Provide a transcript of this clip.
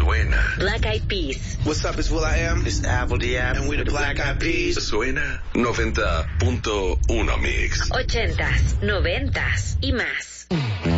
Suena. Black Eyed Peas. What's up, it's will.i.am. It's Apple D.App. And we're the Black Eyed Peas. Suena 90.1 Mix. 80s, 90s y más.